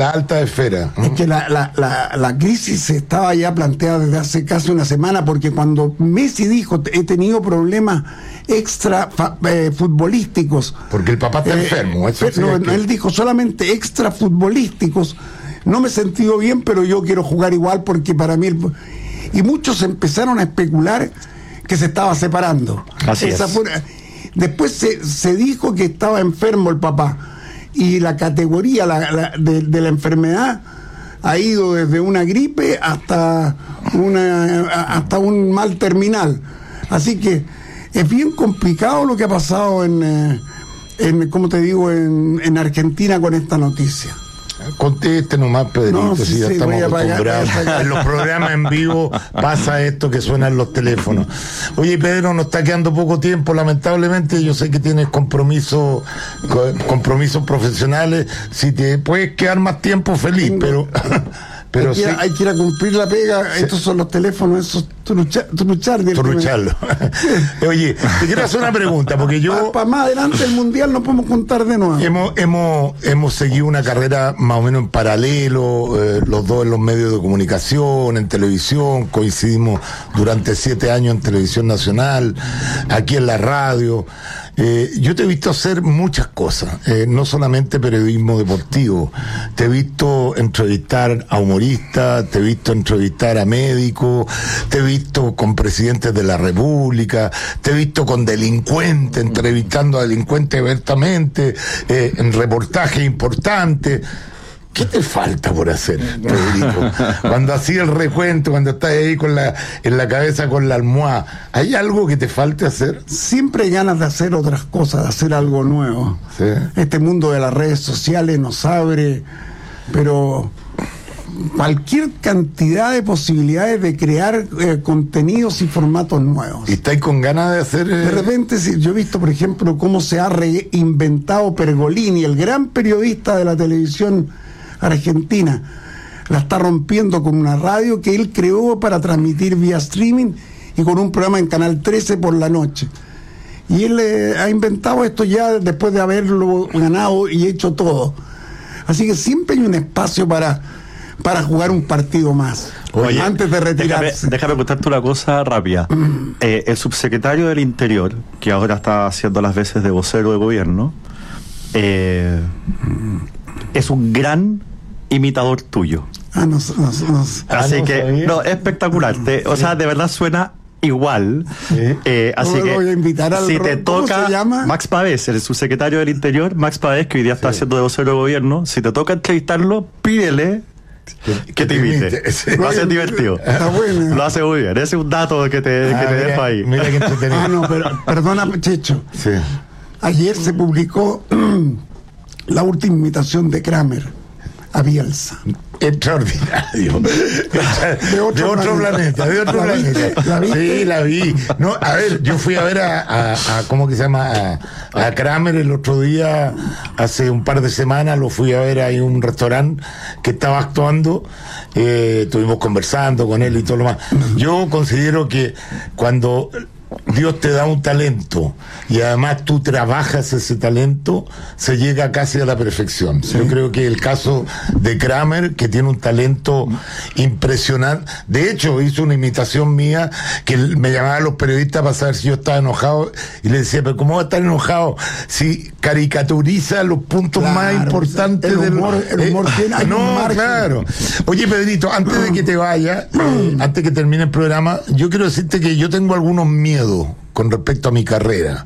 la alta esfera. Es que la crisis estaba ya planteada desde hace casi una semana, porque cuando Messi dijo he tenido problemas extra futbolísticos. Porque el papá está enfermo. Él dijo solamente extra futbolísticos. No me he sentido bien, pero yo quiero jugar igual porque para mí... Y muchos empezaron a especular que se estaba separando. Después se dijo que estaba enfermo el papá. Y la categoría de la enfermedad ha ido desde una gripe hasta un mal terminal. Así que es bien complicado lo que ha pasado en Argentina con esta noticia. Conteste nomás, Pedrito, si ya estamos acostumbrados. En los programas en vivo pasa esto que suenan los teléfonos. Oye, Pedro, nos está quedando poco tiempo, lamentablemente. Yo sé que tienes compromisos profesionales. Si te puedes quedar más tiempo, feliz, pero hay que ir a cumplir la pega. Sí. Estos son los teléfonos, esos trucharlo. Oye, te quiero hacer una pregunta, porque yo... Para más adelante del Mundial nos podemos contar de nuevo. Hemos seguido una carrera más o menos en paralelo, los dos en los medios de comunicación, en televisión, coincidimos durante 7 años en Televisión Nacional, aquí en la radio. Yo te he visto hacer muchas cosas, no solamente periodismo deportivo. Te he visto entrevistar a humoristas, te he visto entrevistar a médicos, te he visto con presidentes de la República, te he visto con delincuentes, entrevistando a delincuentes abiertamente, en reportajes importantes. ¿Qué te falta por hacer, Pedrito? Cuando hacía el recuento, cuando estás ahí en la cabeza con la almohada, ¿hay algo que te falte hacer? Siempre hay ganas de hacer otras cosas, de hacer algo nuevo. ¿Sí? Este mundo de las redes sociales nos abre, pero cualquier cantidad de posibilidades de crear contenidos y formatos nuevos. ¿Y estáis con ganas de hacer...? De repente, yo he visto, por ejemplo, cómo se ha reinventado Pergolini, el gran periodista de la televisión argentina. La está rompiendo con una radio que él creó para transmitir vía streaming y con un programa en Canal 13 por la noche. Y él ha inventado esto ya después de haberlo ganado y hecho todo. Así que siempre hay un espacio para jugar un partido más. Oye, antes de retirarse. Déjame contarte una cosa rápida. El subsecretario del Interior, que ahora está haciendo las veces de vocero de gobierno, es un gran imitador tuyo. Así que, espectacular. O sea, de verdad suena igual. Así que voy a invitar si te toca, se llama? Max Pavés, el subsecretario del Interior, Max Pavés, que hoy día está haciendo de vocero de gobierno, si te toca entrevistarlo, pídele que te imite. Lo hace divertido. Está bueno. Lo hace muy bien. Ese es un dato que te dejo ahí. Mira que entretenido. Pero perdona, Checho. Sí. Ayer se publicó la última imitación de Kramer a Bielsa. Extraordinario. De otro planeta. ¿La viste? Sí, la vi. No, a ver, yo fui a ver a ¿cómo que se llama? A Kramer el otro día, hace un par de semanas, lo fui a ver ahí en un restaurante que estaba actuando, estuvimos conversando con él y todo lo más. Yo considero que cuando Dios te da un talento y además tú trabajas ese talento, se llega casi a la perfección. Sí. Yo creo que el caso de Kramer, que tiene un talento impresionante, de hecho hizo una imitación mía que me llamaban los periodistas para saber si yo estaba enojado y le decía, pero ¿cómo va a estar enojado si caricaturiza los puntos más importantes del humor? El humor tiene claro. Oye, Pedrito, antes de que te vayas, antes que termine el programa, yo quiero decirte que yo tengo algunos miedos con respecto a mi carrera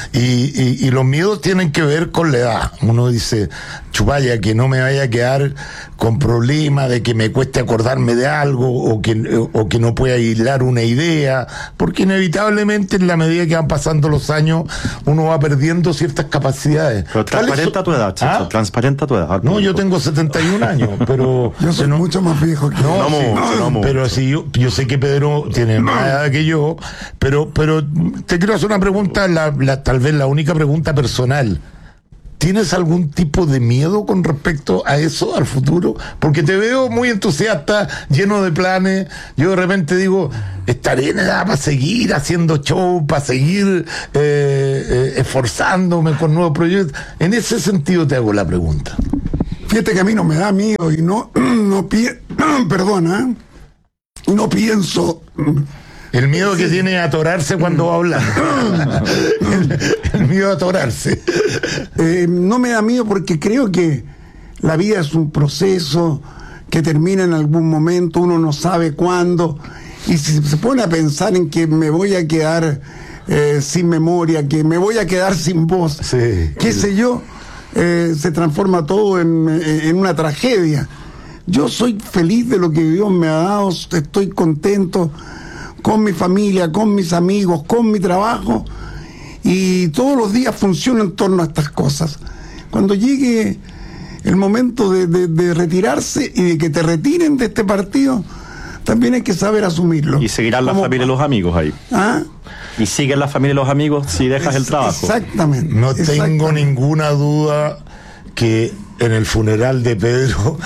y los miedos tienen que ver con la edad. Uno dice, chupaya, que no me vaya a quedar con problemas de que me cueste acordarme de algo o que no pueda hilar una idea, porque inevitablemente en la medida que van pasando los años uno va perdiendo ciertas capacidades. Pero transparenta tu edad, Chicho, transparenta tu edad. No, yo tengo 71 años, pero yo soy mucho más viejo que pero si yo sé que Pedro tiene más edad que yo, pero te quiero hacer una pregunta, tal vez la única pregunta personal. ¿Tienes algún tipo de miedo con respecto a eso, al futuro? Porque te veo muy entusiasta, lleno de planes. Yo de repente digo, estaré en edad para seguir haciendo show, para seguir esforzándome con nuevos proyectos. En ese sentido te hago la pregunta. Fíjate que a mí no me da miedo y no pienso. El miedo que tiene a atorarse cuando va a hablar. el miedo a atorarse. No me da miedo porque creo que la vida es un proceso que termina en algún momento, uno no sabe cuándo, y si se pone a pensar en que me voy a quedar sin memoria, que me voy a quedar sin voz, sí, qué sé yo, se transforma todo en una tragedia. Yo soy feliz de lo que Dios me ha dado, estoy contento con mi familia, con mis amigos, con mi trabajo, y todos los días funciono en torno a estas cosas. Cuando llegue el momento de retirarse y de que te retiren de este partido, también hay que saber asumirlo. Y seguirán la familia y los amigos ahí. ¿Ah? Y siguen la familia y los amigos si dejas el trabajo. Exactamente. No tengo ninguna duda que en el funeral de Pedro,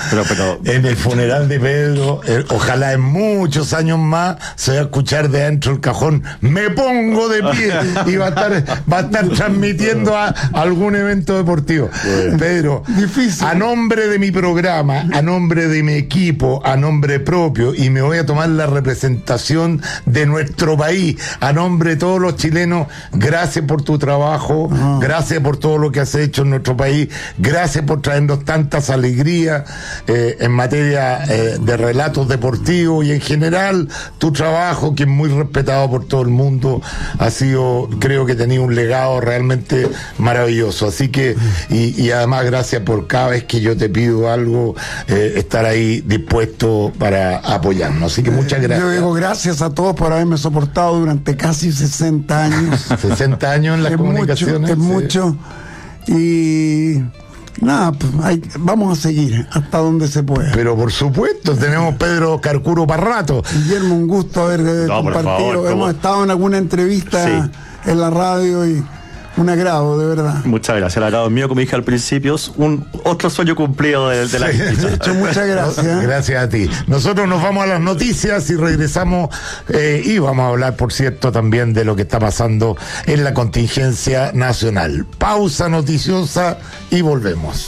ojalá en muchos años más se va a escuchar de adentro el cajón, me pongo de pie, y va a estar transmitiendo a algún evento deportivo. Bueno. Pedro, difícil. A nombre de mi programa, a nombre de mi equipo, a nombre propio, y me voy a tomar la representación de nuestro país, a nombre de todos los chilenos, gracias por tu trabajo, gracias por todo lo que has hecho en nuestro país, gracias por traernos tantas alegrías en materia de relatos deportivos, y en general tu trabajo, que es muy respetado por todo el mundo, ha sido, creo que tenía un legado realmente maravilloso. Así que, y además gracias por cada vez que yo te pido algo, estar ahí dispuesto para apoyarnos. Así que muchas gracias. Yo digo gracias a todos por haberme soportado durante casi 60 años. 60 años en las comunicaciones. Es mucho. Y nada, pues, vamos a seguir hasta donde se pueda. Pero por supuesto, tenemos Pedro Carcuro para rato. Guillermo, un gusto haber compartido. Hemos estado en alguna entrevista en la radio y un agrado, de verdad. Muchas gracias, el agrado mío, como dije al principio, es otro sueño cumplido de la hecho, muchas gracias. Gracias a ti. Nosotros nos vamos a las noticias y regresamos, y vamos a hablar, por cierto, también de lo que está pasando en la contingencia nacional. Pausa noticiosa y volvemos.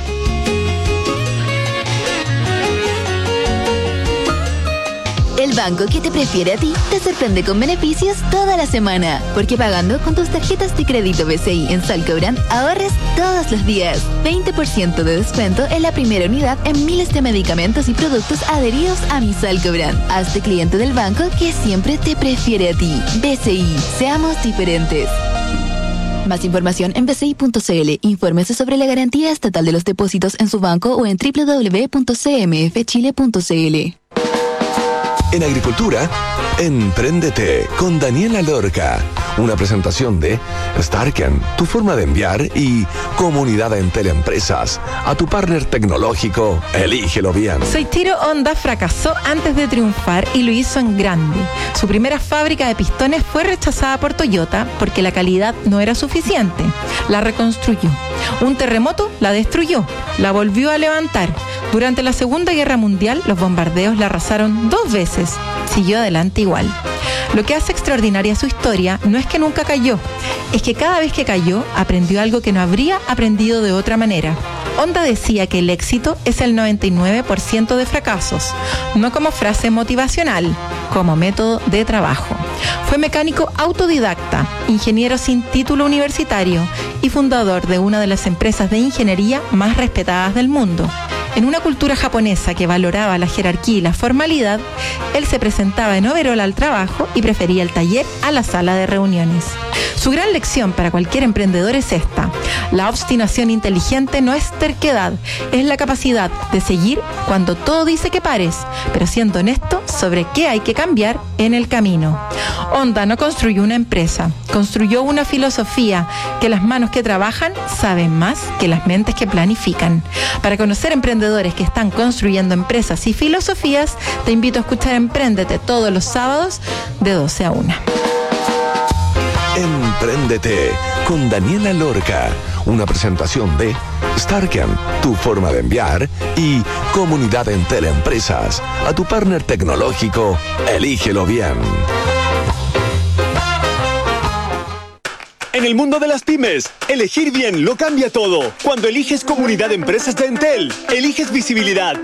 El banco que te prefiere a ti te sorprende con beneficios toda la semana, porque pagando con tus tarjetas de crédito BCI en Salcobrand ahorres todos los días. 20% de descuento en la primera unidad en miles de medicamentos y productos adheridos a mi Salcobrand. Hazte cliente del banco que siempre te prefiere a ti. BCI, seamos diferentes. Más información en bci.cl. Infórmese sobre la garantía estatal de los depósitos en su banco o en www.cmfchile.cl. En Agricultura, Empréndete con Daniela Lorca. Una presentación de Starken, tu forma de enviar, y Comunidad en Teleempresas. A tu partner tecnológico, elígelo bien. Soichiro Honda fracasó antes de triunfar y lo hizo en grande. Su primera fábrica de pistones fue rechazada por Toyota porque la calidad no era suficiente. La reconstruyó. Un terremoto la destruyó, la volvió a levantar. Durante la Segunda Guerra Mundial, los bombardeos la arrasaron 2 veces. Siguió adelante igual. Lo que hace extraordinaria su historia no es que nunca cayó, es que cada vez que cayó aprendió algo que no habría aprendido de otra manera. Honda decía que el éxito es el 99% de fracasos, no como frase motivacional, como método de trabajo. Fue mecánico autodidacta, ingeniero sin título universitario y fundador de una de las empresas de ingeniería más respetadas del mundo. En una cultura japonesa que valoraba la jerarquía y la formalidad, él se presentaba en overol al trabajo y prefería el taller a la sala de reuniones. Su gran lección para cualquier emprendedor es esta: la obstinación inteligente no es terquedad, es la capacidad de seguir cuando todo dice que pares, pero siendo honesto sobre qué hay que cambiar en el camino. Honda no construyó una empresa, construyó una filosofía: que las manos que trabajan saben más que las mentes que planifican. Para conocer emprendedores que están construyendo empresas y filosofías, te invito a escuchar Empréndete todos los sábados de 12 a 1. Empréndete con Daniela Lorca. Una presentación de Starken, tu forma de enviar, y Comunidad en Teleempresas. A tu partner tecnológico, elígelo bien. En En el mundo de las pymes, elegir bien lo cambia todo. Cuando eliges Comunidad de Empresas de Entel, eliges visibilidad,